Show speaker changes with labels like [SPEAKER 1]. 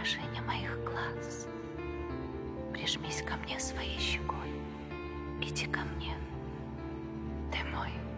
[SPEAKER 1] отражение моих глаз. Прижмись ко мне своей щекой. Иди ко мне. Ты мой